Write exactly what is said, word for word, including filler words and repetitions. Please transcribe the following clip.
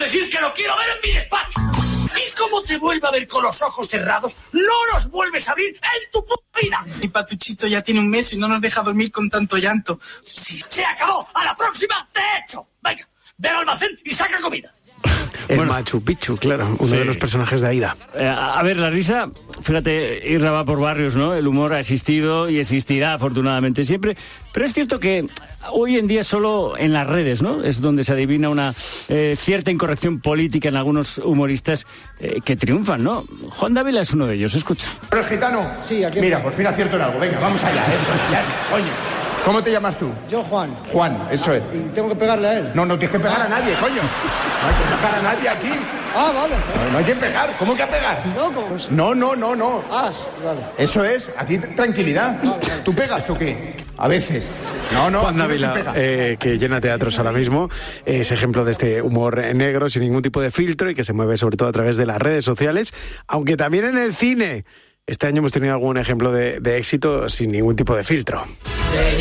decir que lo quiero ver en mi despacho. Y como te vuelva a ver con los ojos cerrados, no los vuelves a abrir en tu puta vida. Mi Patuchito ya tiene un mes y no nos deja dormir con tanto llanto. Sí, se acabó. A la próxima te echo. Venga, ve al almacén y saca comida. El Bueno. Machu Picchu, claro, uno Sí. de los personajes de Aida. Eh, a ver, la risa, fíjate, Irra va por barrios, ¿no? El humor ha existido y existirá afortunadamente siempre, pero es cierto que hoy en día solo en las redes, ¿no? Es donde se adivina una eh, cierta incorrección política en algunos humoristas eh, que triunfan, ¿no? Juan Dávila es uno de ellos, escucha. ¿Pero es gitano? Sí, aquí. Mira, por fin acierto en algo. Venga, vamos allá, eso, ya, coño. ¿Cómo te llamas tú? Yo, Juan. Juan, eso es. ¿Y tengo que pegarle a él? No, no tienes que pegar a nadie, coño. No hay que pegar a nadie aquí. Ah, vale. No, no hay que pegar. ¿Cómo que a pegar? No, como... No, no, no, no. Ah, sí, vale. Eso es, aquí t- tranquilidad. ¿Tú pegas o qué? A veces. No, no, Juan aquí no se Dávila, pega. eh, que llena teatros ahora mismo, es ejemplo de este humor negro sin ningún tipo de filtro y que se mueve sobre todo a través de las redes sociales, aunque también en el cine. Este año hemos tenido algún ejemplo de, de éxito sin ningún tipo de filtro.